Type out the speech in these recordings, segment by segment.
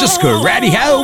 Tusco Radio.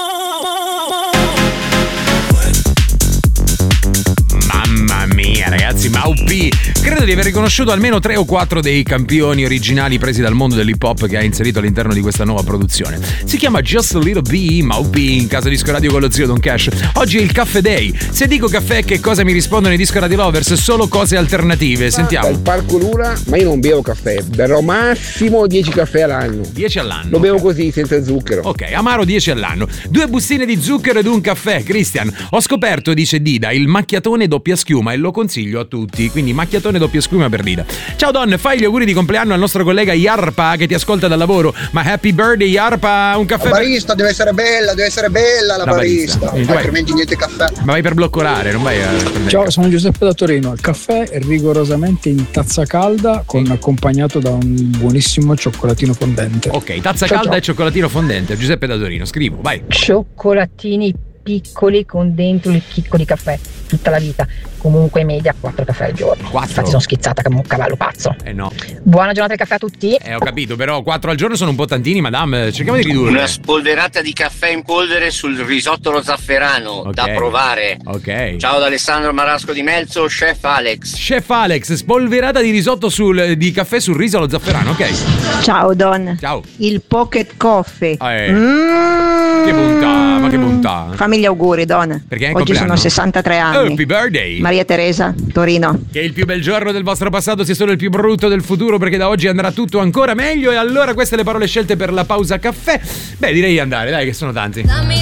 Mamma mia ragazzi, Maupi, credo di aver riconosciuto almeno 3 o 4 dei campioni originali presi dal mondo dell'hip hop che ha inserito all'interno di questa nuova produzione. Si chiama Just a Little B, Maupi, in casa Disco Radio con lo zio Don Cash. Oggi è il Caffè Day. Se dico caffè, che cosa mi rispondono i Disco Radio Lovers? Solo cose alternative, sentiamo. Dal Parco Luna, ma io non bevo caffè, berrò massimo 10 caffè all'anno. 10 all'anno? Lo bevo così, senza zucchero. Ok, amaro 10 all'anno. 2 bustine di zucchero ed un caffè. Christian, ho scoperto, dice Dida, il macchiatone doppia schiuma e lo consiglio a tutti. Quindi macchiatone doppia schiuma per Dida. Ciao Don, fai gli auguri di compleanno al nostro collega Yarpa che ti ascolta dal lavoro. Ma happy birthday Yarpa, un caffè. La barista deve essere bella la barista. Altrimenti niente caffè. Ma vai per bloccolare, non vai a... Ciao, sono Giuseppe da Torino. Il caffè è rigorosamente in tazza calda con accompagnato da un buonissimo cioccolatino fondente. Ok, tazza calda e cioccolatino fondente. Giuseppe da Torino, scrivo, vai. Cioccolatini piccoli con dentro il chicco di caffè tutta la vita, comunque media 4 caffè al giorno. 4? Infatti sono schizzata come un cavallo pazzo. No. Buona giornata di caffè a tutti. Ho capito, però 4 al giorno sono un po' tantini, madame, cerchiamo di ridurre. Una spolverata di caffè in polvere sul risotto allo zafferano, da provare. Ok. Ciao da Alessandro Marasco di Melzo, Chef Alex. Chef Alex, spolverata di risotto di caffè sul riso allo zafferano, ok. Ciao Don. Ciao. Il pocket coffee. Che bontà, ma che bontà. Fammi gli auguri Don. Perché è oggi sono 63 anni. Happy birthday. Maria Teresa, Torino. Che il più bel giorno del vostro passato sia solo il più brutto del futuro, perché da oggi andrà tutto ancora meglio. E allora queste le parole scelte per la pausa caffè. Beh, direi di andare, dai, che sono tanti. Dammi